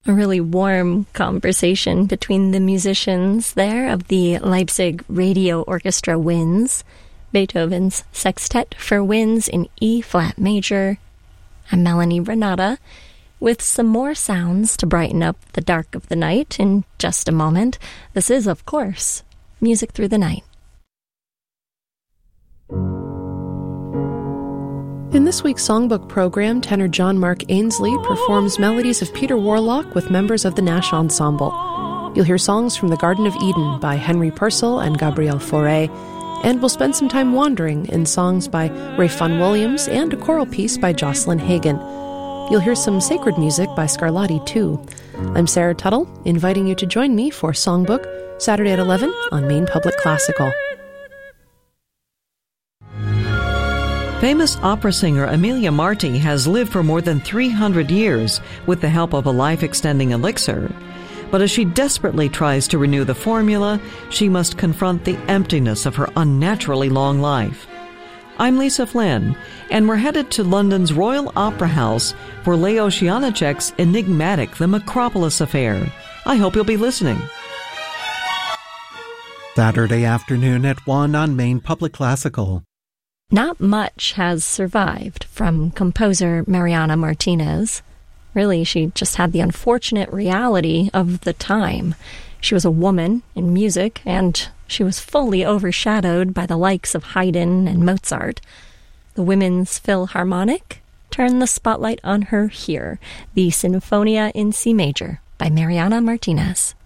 A really warm conversation between the musicians there of the Leipzig Radio Orchestra Winds, Beethoven's Sextet for Winds in E-flat major. I'm Melanie Renata, with some more sounds to brighten up the dark of the night in just a moment. This is, of course, Music Through the Night. In this week's songbook program, tenor John Mark Ainsley performs melodies of Peter Warlock with members of the Nash Ensemble. You'll hear songs from The Garden of Eden by Henry Purcell and Gabrielle Fauré, and we'll spend some time wandering in songs by Ray Vaughan Williams and a choral piece by Jocelyn Hagan. You'll hear some sacred music by Scarlatti, too. I'm Sarah Tuttle, inviting you to join me for Songbook, Saturday at 11 on Maine Public Classical. Famous opera singer Emilia Marti has lived for more than 300 years with the help of a life-extending elixir. But as she desperately tries to renew the formula, she must confront the emptiness of her unnaturally long life. I'm Lisa Flynn, and we're headed to London's Royal Opera House for Leo Janáček's enigmatic The Macropolis Affair. I hope you'll be listening. Saturday afternoon at 1 on Maine Public Classical. Not much has survived from composer Mariana Martinez. Really, she just had the unfortunate reality of the time. She was a woman in music, and she was fully overshadowed by the likes of Haydn and Mozart. The Women's Philharmonic turned the spotlight on her here, the Sinfonia in C major by Mariana Martinez.